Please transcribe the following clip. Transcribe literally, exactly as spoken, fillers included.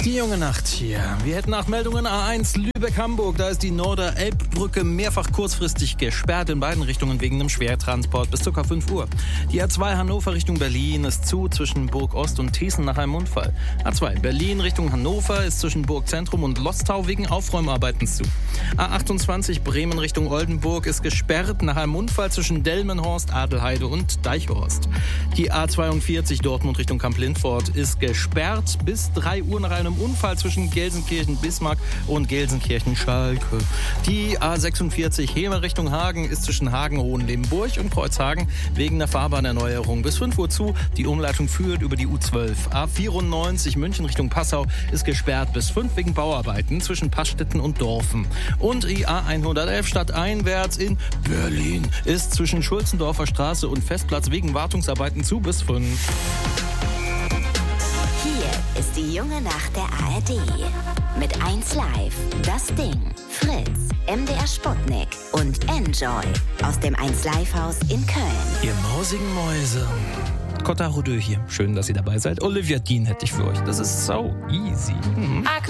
Die junge Nacht hier. Wir hätten nach Meldungen A eins Lübeck-Hamburg. Da ist die Norder-Elbbrücke mehrfach kurzfristig gesperrt in beiden Richtungen wegen einem Schwertransport bis ca. fünf Uhr. Die A zwei Hannover Richtung Berlin ist zu zwischen Burg Ost und Thesen nach einem Unfall. A zwei Berlin Richtung Hannover ist zwischen Burgzentrum und Lostau wegen Aufräumarbeiten zu. A achtundzwanzig Bremen Richtung Oldenburg ist gesperrt nach einem Unfall zwischen Delmenhorst, Adelheide und Deichhorst. Die A zweiundvierzig Dortmund Richtung Kamp-Lindfort ist gesperrt bis drei Uhr nach einem Unfall zwischen Gelsenkirchen-Bismarck und Gelsenkirchen-Schalke. Die A sechsundvierzig Hemer Richtung Hagen ist zwischen Hagen-Hohenlebenburg und Kreuzhagen wegen der Fahrbahnerneuerung bis fünf Uhr zu. Die Umleitung führt über die U zwölf. A vierundneunzig München Richtung Passau ist gesperrt bis fünf wegen Bauarbeiten zwischen Passstetten und Dorfen. Und die A hundertelf stadteinwärts in Berlin ist zwischen Schulzendorfer Straße und Festplatz wegen Wartungsarbeiten zu bis fünf. Hier ist die junge Nacht der A R D. Mit eins Live, Das Ding, Fritz, M D R Sputnik und Enjoy aus dem eins Live Haus in Köln. Ihr mausigen Mäuse. Cotta Rodeux hier. Schön, dass ihr dabei seid. Olivia Dean hätte ich für euch. Das ist so easy. Mhm.